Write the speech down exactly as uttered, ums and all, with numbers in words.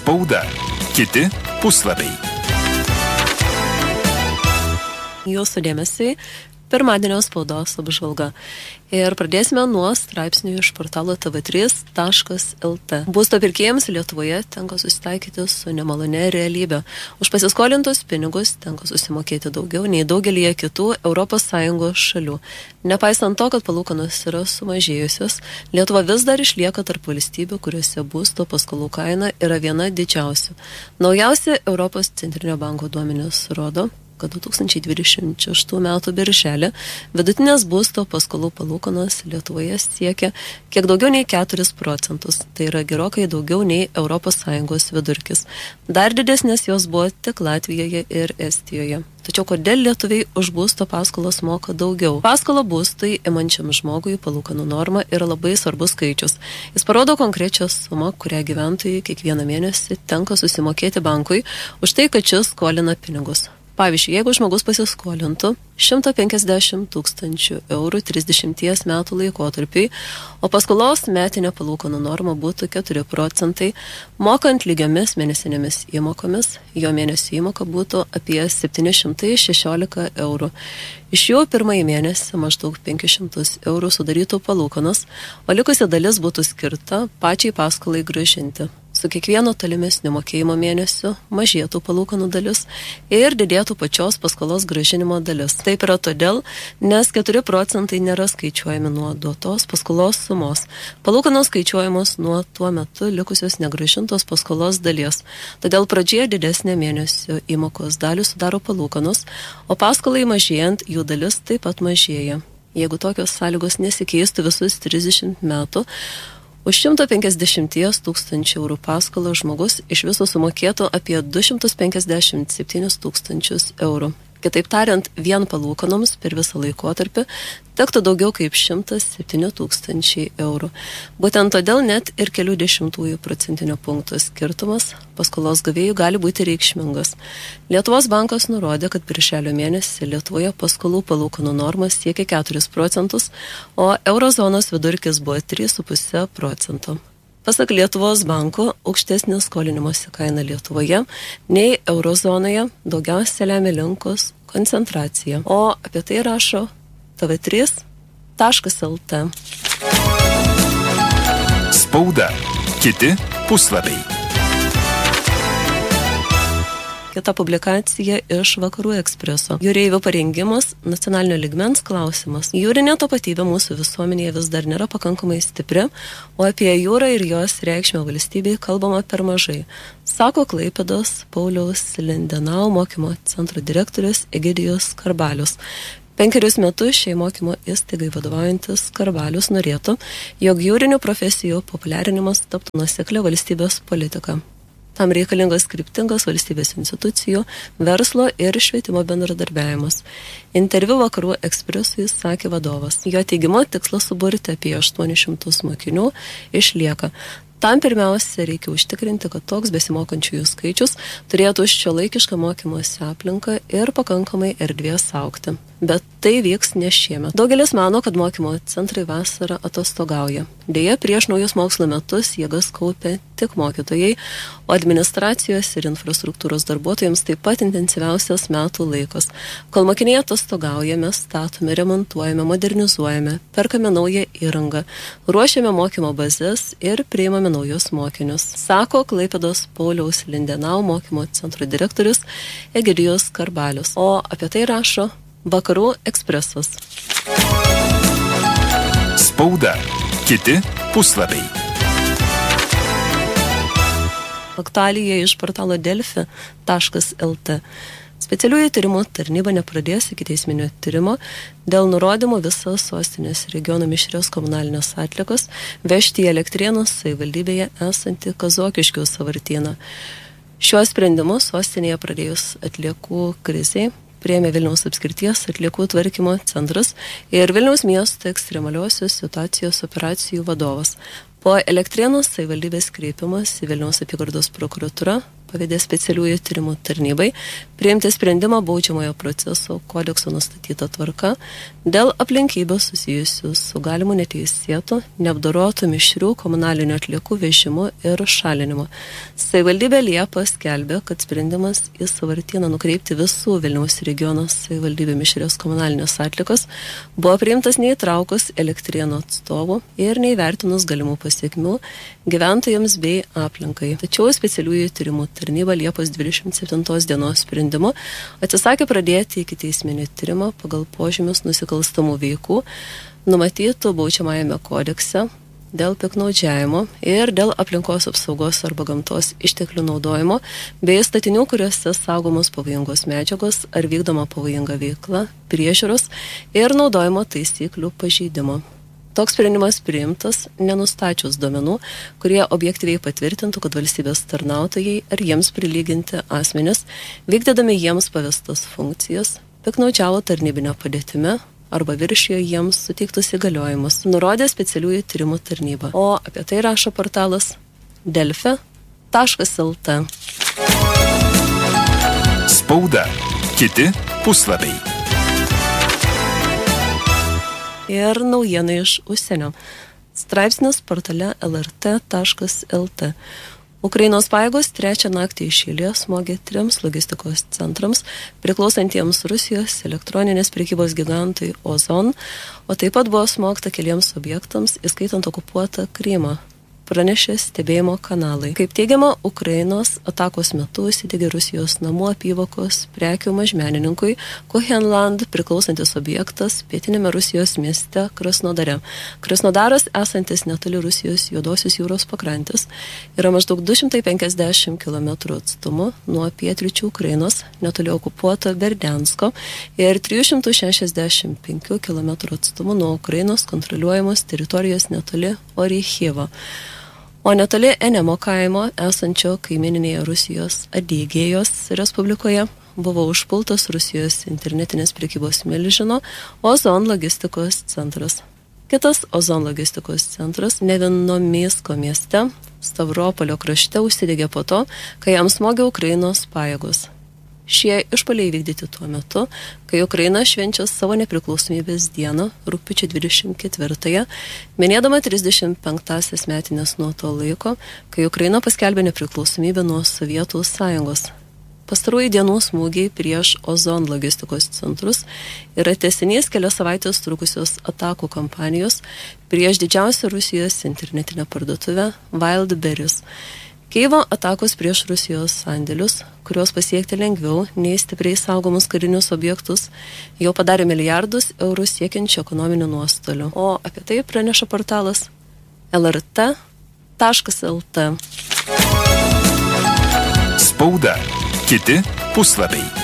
Spauda. Kiti puslapiai. Jūsų dėmesiui pirmadienio spaudos apžvalga. Ir pradėsime nuo straipsnių iš portalo t v trys taškas l t. Būsto pirkėjams Lietuvoje tenka susitaikyti su nemalone realybė. Už pasiskolintus pinigus tenka susimokėti daugiau nei daugelį kitų Europos Sąjungos šalių. Nepaisant to, kad palūkanos yra sumažėjusios, Lietuva vis dar išlieka tarp valstybių, kuriuose būsto paskolų kaina yra viena didžiausių. Naujausi Europos centrinio banko duomenys rodo, kad du tūkstančiai dvidešimt šeštų metų birželį vidutinės būsto paskolų palūkanos Lietuvoje siekia kiek daugiau nei keturis procentus. Tai yra gerokai daugiau nei Europos Sąjungos vidurkis. Dar didesnės jos buvo tik Latvijoje ir Estijoje. Tačiau kodėl lietuviai už būsto paskolas moka daugiau? Paskola būstui imančiam žmogui palūkanų norma yra labai svarbus skaičius. Jis parodo konkrečią sumą, kurią gyventojai kiekvieną mėnesį tenka susimokėti bankui už tai, kad šis skolina pinigus. Pavyzdžiui, jeigu žmogus pasiskolintų šimtą penkiasdešimt tūkstančių eurų trisdešimties metų laikotarpiai, o paskolos metinė palūkanų norma būtų keturi procentai, mokant lygiomis mėnesinėmis įmokomis, jo mėnesio įmoka būtų apie septyni šimtai šešiolika eurų. Iš jų pirmąjį mėnesį maždaug penkis šimtus eurų sudarytų palūkanos, o likusi dalis būtų skirta pačiai paskolai grąžinti. Su kiekvieno tolimesnio mokėjimo mėnesiu mažėtų palūkanų dalis ir didėtų pačios paskolos grąžinimo dalis. Taip yra todėl, nes keturi procentai nėra skaičiuojami nuo duotos paskolos sumos. Palūkanos skaičiuojamos nuo tuo metu likusios negrąžintos paskolos dalies. Todėl pradžioje didesnė mėnesio įmokos dalį sudaro palūkanos, o paskolai mažėjant jų dalis taip pat mažėja. Jeigu tokios sąlygos nesikeistų visus trisdešimt metų, už šimtą penkiasdešimt tūkstančių eurų paskolą žmogus iš viso sumokėtų apie du šimtus penkiasdešimt septynis tūkstančius eurų. Kitaip tariant, vien palūkanoms per visą laikotarpį tektų daugiau kaip šimtas septyni tūkstančiai eurų. Būtent todėl net ir kelių dešimtųjų procentinio punkto skirtumas paskolos gavėjų gali būti reikšmingas. Lietuvos bankas nurodė, kad birželio mėnesį Lietuvoje paskolų palūkanų normas siekia keturis procentus, o eurozonos vidurkis buvo trys su puse procento. Pasak Lietuvos banko, aukštesnė skolinimosi kaina Lietuvoje nei eurozonoje daugiausia lemia rinkos koncentracija. O apie tai rašo t v trys taškas l t. Spauda. Kiti puslapiai. Kita publikacija iš Vakarų Ekspreso. Jūreivių parengimas – nacionalinio lygmens klausimas. Jūrinė tapatybė mūsų visuomenėje vis dar nėra pakankamai stipri, o apie jūrą ir jos reikšmę valstybei kalbama per mažai, sako Klaipėdos Pauliaus Lindenau mokymo centro direktorius Egidijus Skarbalius. Penkerius metus šiai mokymo įstaigai vadovaujantis Skarbalius norėtų, jog jūrinių profesijų populiarinimas taptų nuoseklia valstybės politika. Tam reikalingas kryptingas valstybės institucijų, verslo ir švietimo bendradarbiavimas. Interviu Vakarų Ekspresui sakė vadovas. Jo teigimu tikslas suburti apie aštuonis šimtus mokinių išlieka. Tam pirmiausia reikia užtikrinti, kad toks besimokančiųjų skaičius turėtų šiuolaikišką mokymosi aplinką ir pakankamai erdvės augti. Bet tai vyks ne šiemet. Daugelis mano, kad mokymo centrai vasarą atostogauja. Deja, prieš naujus mokslo metus jėgas kaupia tik mokytojai, o administracijos ir infrastruktūros darbuotojams taip pat intensyviausias metų laikas. Kol mokiniai atostogauja, mes statome, remontuojame, modernizuojame, perkame naują įrangą, ruošiame mokymo bazės ir priimame naujus mokinius, sako Klaipėdos Pauliaus Lindenau mokymo centro direktorius Egidijus Skarbalius. O apie tai rašo Vakarų Ekspresas. Spauda. Kiti puslapiai. Aktualija iš portalo delfi taškas l t. Specialiųjų tyrimų tarnyba nepradės ikiteisminio tyrimo dėl nurodymų visas sostinės regiono mišrios komunalinės atliekos vežti į Elektrėnų savivaldybėje esantį Kazokiškių sąvartyną. Šiuo sprendimu sostinėje pradėjus atliekų krizei priėmė Vilniaus apskrities atliekų tvarkymo centras ir Vilniaus miesto ekstremaliosios situacijos operacijų vadovas. Po Elektrėnų savivaldybės kreipimas į Vilniaus apygardos prokuratūrą pavedė specialiųjų tyrimų tarnybai priimti sprendimą baudžiamojo proceso kodekso nustatytą tvarką dėl aplinkybių susijusių su galimu neteisėtu, neapdorotų mišrių komunalinių atliekų vežimu ir šalinimu. Savivaldybė Liepa skelbė, kad sprendimas į sąvartyną nukreipti visų Vilniaus regiono savivaldybių mišrios komunalinės atliekos buvo priimtas neįtraukus Elektrėnų atstovų ir neįvertinus galimų pasiekmių gyventojams bei aplinkai. Tačiau specialiųjų tyrimų tarnyba Liepos dvidešimt septintos dienos sprendimu atsisakė pradėti ikiteisminį tyrimą pagal požymius nusikalstamų veikų numatytų baudžiamajame kodekse dėl piktnaudžiavimo ir dėl aplinkos apsaugos arba gamtos išteklių naudojimo bei statinių, kuriuose saugomos pavojingos medžiagos ar vykdoma pavojinga veikla, priežiūros ir naudojimo taisyklių pažeidimo. Toks sprendimas priimtas nenustačius duomenų, kurie objektyviai patvirtintų, kad valstybės tarnautojai ar jiems prilyginti asmenis, vykdydami jiems pavestas funkcijas, piktnaudžiavo tarnybinę padėtimi arba viršijo jiems suteiktus įgaliojimus, nurodė specialiųjų tyrimų tarnyba. O apie tai rašo portalas delfi taškas lt. Spauda. Kiti puslapiai. Ir naujienai iš užsienio. Straipsnis portale el er tė taškas el tė. Ukrainos pajėgos trečią naktį iš eilės smogė trims logistikos centrams, priklausantiems Rusijos elektroninės prekybos gigantui Ozon, o taip pat buvo smogta keliems objektams, įskaitant okupuotą Krymą, pranešė stebėjimo kanalai. Kaip teigiama, Ukrainos atakos metu įsidegė Rusijos namų apyvokos prekių mažmenininkui Kohenland priklausantis objektas pietinėme Rusijos mieste Krasnodare. Krasnodaras, esantis netoli Rusijos Juodosios jūros pakrantės, yra maždaug du šimtai penkiasdešimt kilometrų atstumu nuo pietryčių Ukrainos, netoli okupuoto Berdiansko ir trijų šimtų šešiasdešimt penkių kilometrų atstumu nuo Ukrainos kontroliuojamos teritorijos netoli Orychivo. O netoli Enemo kaimo, esančio kaimininėje Rusijos Adygėjos Respublikoje, buvo užpultas Rusijos internetinės prekybos milžino Ozon logistikos centras. Kitas Ozon logistikos centras Nevinomisko mieste, Stavropolio krašte, užsidegė po to, kai jam smogė Ukrainos pajėgos. Šie išpuoliai vykdyti tuo metu, kai Ukraina švenčia savo nepriklausomybės dieną, rugpjūčio dvidešimt ketvirtąją, minėdama trisdešimt penktąsias metinės nuo to laiko, kai Ukraina paskelbė nepriklausomybę nuo Sovietų sąjungos. Pastarųjų dienų smūgiai prieš Ozon logistikos centrus yra tęsinys kelias savaitės trukusios atakų kampanijos prieš didžiausią Rusijos internetinę parduotuvę Wildberries. Keivo atakos prieš Rusijos sandėlius, kurios pasiekti lengviau nei stipriai saugomus karinius objektus, jau padarė milijardus eurų siekiančių ekonominių nuostolių. O apie tai praneša portalas el er tė taškas el tė. Spauda. Kiti puslapiai.